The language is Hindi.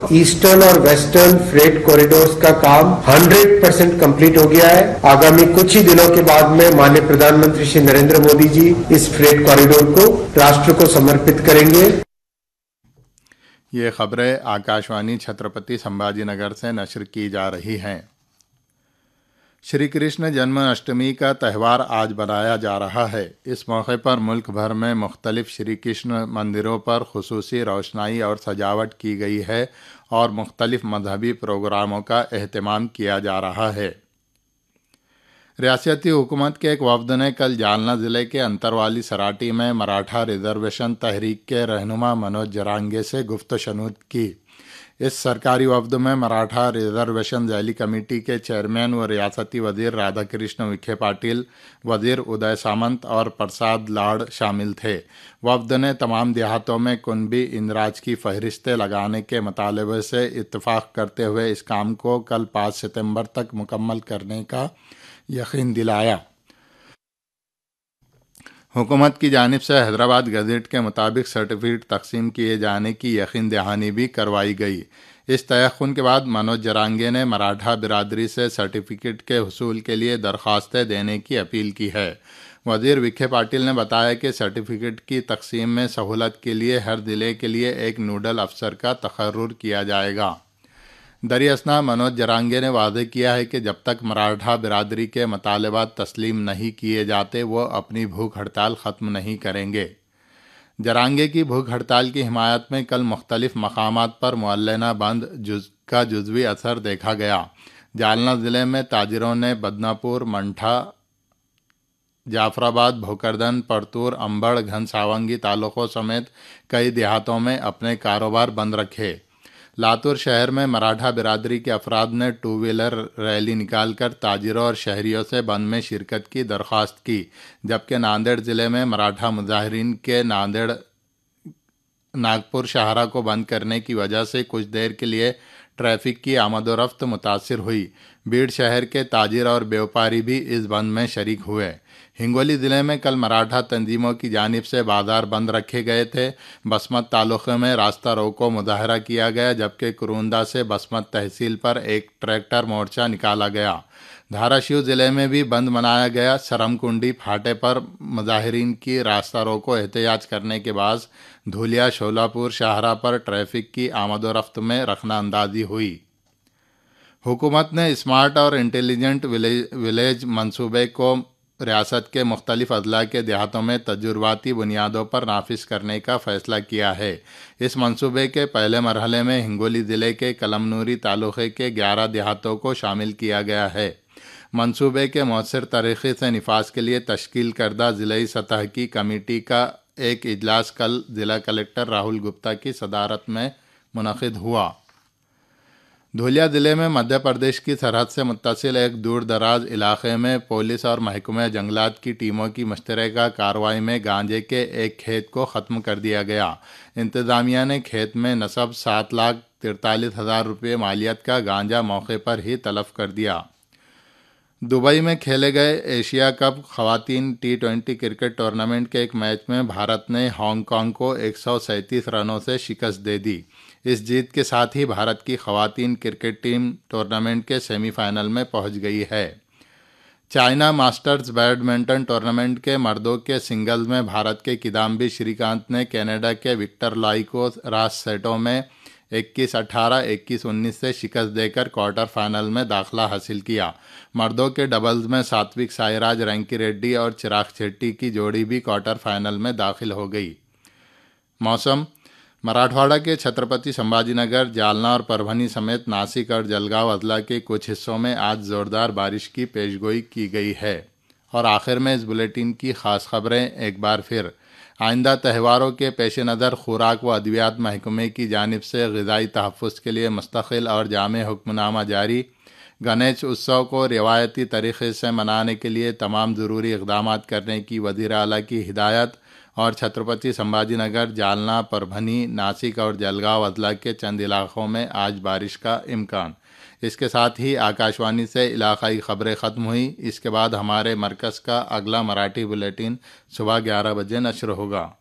ईस्टर्न और वेस्टर्न फ्रेट कॉरिडोर्स का काम 100% कंप्लीट हो गया है। आगामी कुछ ही दिनों के बाद में माननीय प्रधानमंत्री श्री नरेंद्र मोदी जी इस फ्रेट कॉरिडोर को राष्ट्र को समर्पित करेंगे। ये खबरें आकाशवाणी छत्रपति संभाजीनगर से नशर की जा रही हैं। श्री कृष्ण जन्माष्टमी का त्यौहार आज मनाया जा रहा है। इस मौके पर मुल्क भर में मुख्तलिफ श्री कृष्ण मंदिरों पर खुसूसी रोशनाई और सजावट की गई है और मुख्तलिफ मजहबी प्रोग्रामों का एहतमाम किया जा रहा है। रियासती हुकूमत के एक वफद ने कल जालना ज़िले के अंतरवाली सराटी में मराठा रिजर्वेशन तहरीक के रहनुमा मनोज जरांगे से गुफ्तशनूद की। इस सरकारी वफद में मराठा रिजर्वेशन रैली कमेटी के चेयरमैन व रियासती वजीर राधाकृष्ण विखे पाटिल, वजीर उदय सामंत और प्रसाद लाड़ शामिल थे। वफद ने तमाम देहातों में कुनबी इंदराज की फहरिस्तें लगाने के मुतालबे से इत्तफाक करते हुए इस काम को कल 5 सितंबर तक मुकम्मल करने का यकीन दिलाया। हुकूमत की जानिब से हैदराबाद गज़ेट के मुताबिक सर्टिफिकेट तकसीम किए जाने की यकीन दहानी भी करवाई गई। इस तयख्खुन के बाद मनोज जरांगे ने मराठा बिरादरी से सर्टिफिकेट के हुसूल के लिए दरख्वास्तें देने की अपील की है। वज़ीर विखे पाटिल ने बताया कि सर्टिफिकेट की तकसीम में सहूलत के लिए हर ज़िले के लिए एक नोडल अफसर का तकर्रुर किया जाएगा। दरियासना मनोज जरांगे ने वादे किया है कि जब तक मराठा बिरादरी के मतालबात तस्लीम नहीं किए जाते वो अपनी भूख हड़ताल ख़त्म नहीं करेंगे। जरांगे की भूख हड़ताल की हिमायत में कल मुख्तलिफ मकामात पर मुअल्लना बंद का जुज़वी असर देखा गया। जालना ज़िले में ताजिरों ने बदनापुर, मंठा, जाफराबाद, भोकरदन, परतूर, अंबड़, घनसावंगी तालुकों समेत कई देहातों में अपने कारोबार बंद रखे। लातूर शहर में मराठा बिरादरी के अफराद ने 2 व्हीलर रैली निकालकर ताजिरों और शहरियों से बंद में शिरकत की दरख्वास्त की, जबकि नांदेड़ ज़िले में मराठा मुजाहिरीन के नांदेड़ नागपुर शाहरा को बंद करने की वजह से कुछ देर के लिए ट्रैफिक की आमदोरफ्त मुतासिर हुई। बीड़ शहर के ताजिर और व्यापारी भी इस बंद में शरीक हुए। हिंगोली ज़िले में कल मराठा तंजीमों की जानिब से बाजार बंद रखे गए थे। बसमत तालुक़े में रास्ता रोको मुजाहरा किया गया, जबकि कुरुंदा से बसमत तहसील पर एक ट्रैक्टर मोर्चा निकाला गया। धाराशिव ज़िले में भी बंद मनाया गया। सरमकुंडी फाटे पर मुजाहिरीन की रास्ता रोको एहतियाज करने के बाद धुलिया, शोलापुर, शाहरा पर ट्रैफिक की आमदोरफ्त में रखना अंदाजी हुई। हुकूमत ने स्मार्ट और इंटेलिजेंट विलेज मंसूबे को रियासत के मुख्तलिफ अजला के देहातों में तजुर्बाती बुनियादों पर नाफिज करने का फ़ैसला किया है। इस मंसूबे के पहले मरहले में हिंगोली ज़िले के कलमनूरी तालुक़े के 11 देहातों को शामिल किया गया है। मंसूबे के मौसर तरीक़े से निफाज के लिए तश्कील करदा ज़िलाई सतह की कमेटी का एक इजलास कल ज़िला कलेक्टर राहुल गुप्ता की सदारत में मुनक़िद हुआ। धुलिया ज़िले में मध्य प्रदेश की सरहद से मुत्तसिल एक दूर दराज इलाके में पुलिस और महकमे जंगलात की टीमों की मुश्तरका कार्रवाई में गांजे के एक खेत को ख़त्म कर दिया गया। इंतज़ामिया ने खेत में नस्ब 7,43,000 रुपये मालियत का गांजा मौके पर ही तलब कर दिया। दुबई में खेले गए एशिया कप ख़वातीन T20 क्रिकेट टूर्नामेंट के एक मैच में भारत ने हांगकांग को 137 रनों से शिकस्त दे दी। इस जीत के साथ ही भारत की ख़वातीन क्रिकेट टीम टूर्नामेंट के सेमीफाइनल में पहुंच गई है। चाइना मास्टर्स बैडमिंटन टूर्नामेंट के मर्दों के सिंगल्स में भारत के किदाम्बी श्रीकांत ने कनाडा के विक्टर लाई को रास सेटों में 21-18, 21-19 से शिकस्त देकर क्वार्टर फाइनल में दाखिला हासिल किया। मर्दों के डबल्स में सात्विक साईराज रैंकी रेड्डी और चिराग शेट्टी की जोड़ी भी क्वार्टर फाइनल में दाखिल हो गई। मौसम। मराठवाड़ा के छत्रपति संभाजीनगर, जालना और परभनी समेत नासिक और जलगांव अजला के कुछ हिस्सों में आज ज़ोरदार बारिश की पेशगोई की गई है। और आखिर में इस बुलेटिन की ख़ास खबरें एक बार फिर। आइंदा त्यौहारों के पेश नज़र खुराक व अद्वियात महकमे की जानिब से ग़िज़ाई तहफ़्फ़ुज़ के लिए मुस्तक़िल और जामे हुक्मनामा जारी। गणेश उत्सव को रिवायती तरीक़े से मनाने के लिए तमाम ज़रूरी इक़दामात करने की वज़ीर आला की हिदायत। और छत्रपति संभाजीनगर, जालना, परभनी, नासिक और जलगांव अजला के चंद इलाक़ों में आज बारिश का इम्कान। इसके साथ ही आकाशवाणी से इलाक़ाई ख़बरें ख़त्म हुई। इसके बाद हमारे मरकज़ का अगला मराठी बुलेटिन सुबह 11 बजे नश्र होगा।